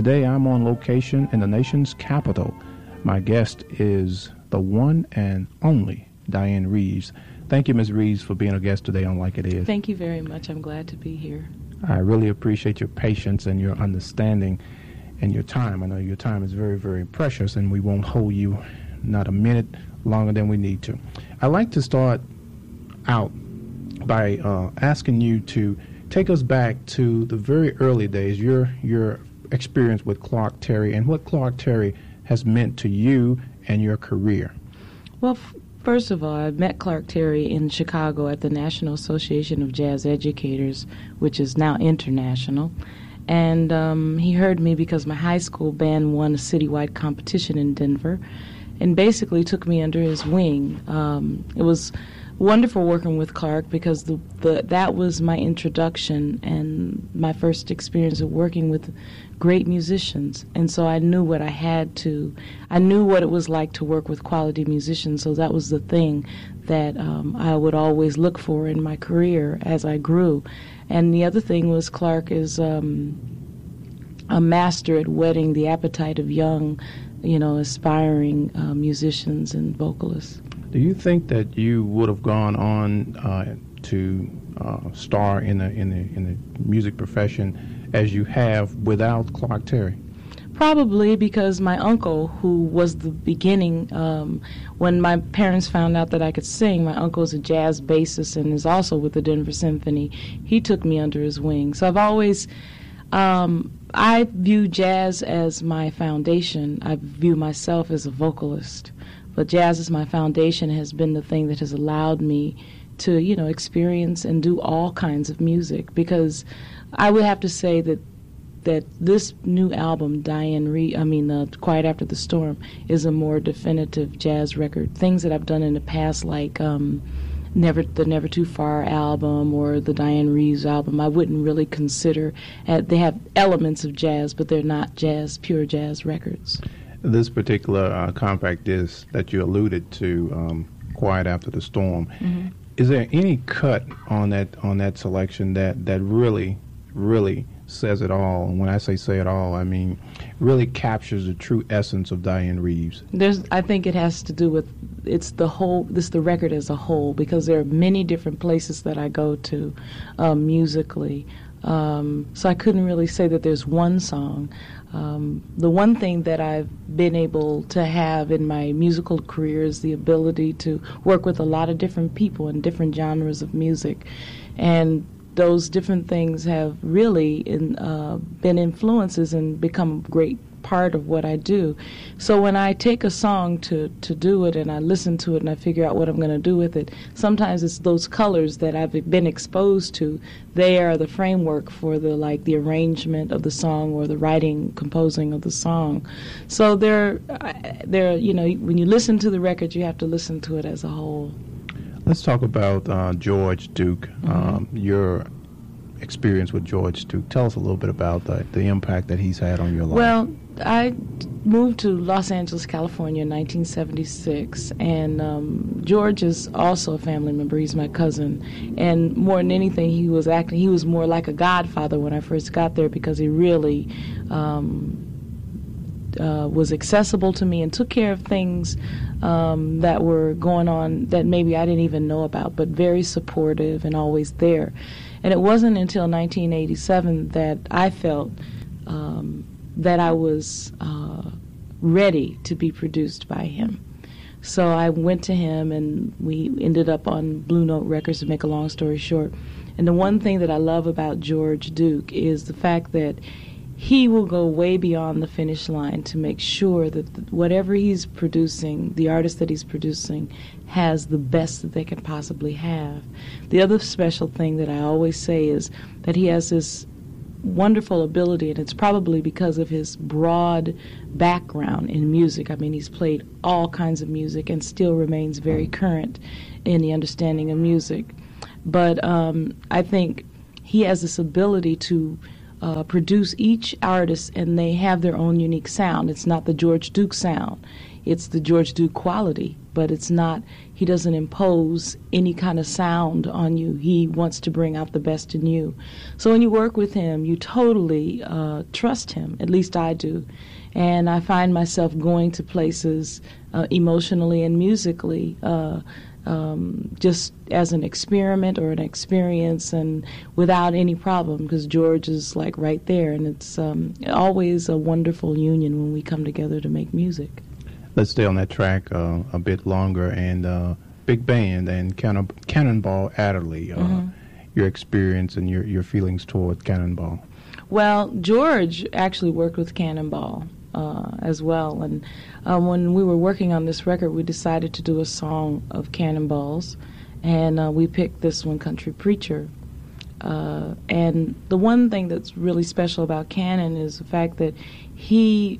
Today I'm on location in the nation's capital. My guest is the one and only Dianne Reeves. Thank you, Ms. Reeves, for being a guest today on Like It Is. Thank you very much. I'm glad to be here. I really appreciate your patience and your understanding and your time. I know your time is very, very precious, and we won't hold you not a minute longer than we need to. I'd like to start out by asking you to take us back to the very early days, your experience with Clark Terry and what Clark Terry has meant to you and your career. Well, first of all, I met Clark Terry in Chicago at the National Association of Jazz Educators, which is now international. And he heard me because my high school band won a citywide competition in Denver and basically took me under his wing. It was wonderful working with Clark because that was my introduction and my first experience of working with great musicians. And so I knew what I knew what it was like to work with quality musicians, so that was the thing that I would always look for in my career as I grew. And the other thing was Clark is a master at whetting the appetite of young, aspiring musicians and vocalists. Do you think that you would have gone on to star in the music profession as you have without Clark Terry? Probably because my uncle, who was the beginning, when my parents found out that I could sing, my uncle is a jazz bassist and is also with the Denver Symphony. He took me under his wing. So I've always, I view jazz as my foundation. I view myself as a vocalist. But jazz is my foundation, has been the thing that has allowed me to, experience and do all kinds of music. Because I would have to say that this new album, Quiet After the Storm, is a more definitive jazz record. Things that I've done in the past, like the Never Too Far album or the Dianne Reeves album, I wouldn't really consider. They have elements of jazz, but they're not pure jazz records. This particular compact disc that you alluded to, Quiet After the Storm, mm-hmm. Is there any cut on that selection that really, really says it all? And when I say it all, I mean really captures the true essence of Dianne Reeves? I think it has to do with the record as a whole, because there are many different places that I go to musically. So I couldn't really say that there's one song. The one thing that I've been able to have in my musical career is the ability to work with a lot of different people in different genres of music. And those different things have really been influences and become a great part of what I do. So when I take a song to do it and I listen to it and I figure out what I'm going to do with it, sometimes it's those colors that I've been exposed to. They are the framework for the arrangement of the song or the writing, composing of the song. So they're when you listen to the record, you have to listen to it as a whole. Let's talk about George Duke, Mm-hmm. Your experience with George Duke. Tell us a little bit about the impact that he's had on your life. Well, I moved to Los Angeles, California in 1976, and George is also a family member. He's my cousin, and more than anything, he was more like a godfather when I first got there, because he really was accessible to me and took care of things that were going on that maybe I didn't even know about, but very supportive and always there. And it wasn't until 1987 that I felt that I was ready to be produced by him. So I went to him, and we ended up on Blue Note Records, to make a long story short. And the one thing that I love about George Duke is the fact that he will go way beyond the finish line to make sure that whatever he's producing, the artist that he's producing, has the best that they can possibly have. The other special thing that I always say is that he has this wonderful ability, and it's probably because of his broad background in music. I mean, he's played all kinds of music and still remains very current in the understanding of music. But I think he has this ability to produce each artist, and they have their own unique sound. It's not the George Duke sound. It's the George Duke quality, but it's not, he doesn't impose any kind of sound on you. He wants to bring out the best in you. So when you work with him, you totally trust him, at least I do. And I find myself going to places emotionally and musically just as an experiment or an experience, and without any problem, because George is like right there, and it's always a wonderful union when we come together to make music. Let's stay on that track a bit longer, and big band and Cannonball Adderley, your experience and your feelings toward Cannonball. Well, George actually worked with Cannonball as well, and when we were working on this record, we decided to do a song of Cannonballs, and we picked this one, Country Preacher. And the one thing that's really special about Cannon is the fact that he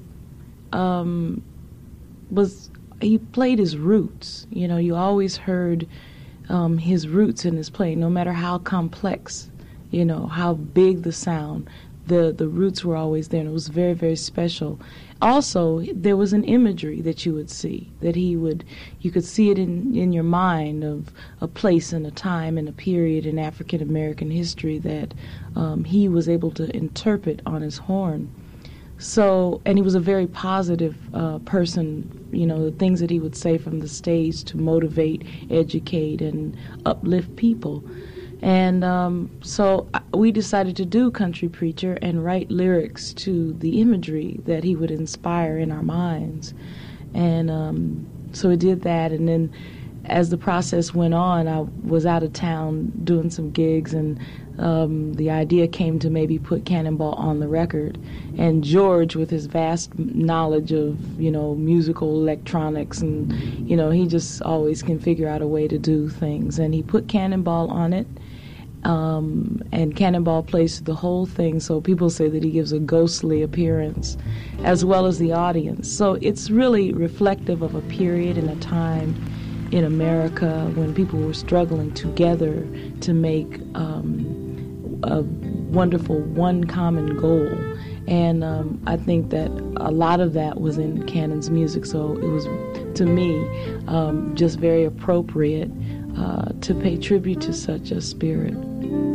played his roots. You know, you always heard his roots in his playing, no matter how complex, you know, how big the sound. The roots were always there, and it was very, very special. Also, there was an imagery that you would see, that you could see it in your mind of a place and a time and a period in African American history that he was able to interpret on his horn. So, and he was a very positive person, you know, the things that he would say from the stage to motivate, educate, and uplift people. And so we decided to do Country Preacher and write lyrics to the imagery that he would inspire in our minds. And so we did that, and then as the process went on, I was out of town doing some gigs, and the idea came to maybe put Cannonball on the record. And George, with his vast knowledge of, you know, musical electronics, and, you know, he just always can figure out a way to do things. And he put Cannonball on it, and Cannonball plays the whole thing, so people say that he gives a ghostly appearance, as well as the audience. So it's really reflective of a period and a time in America when people were struggling together to make a wonderful one common goal. And I think that a lot of that was in Cannon's music, so it was, to me, just very appropriate to pay tribute to such a spirit.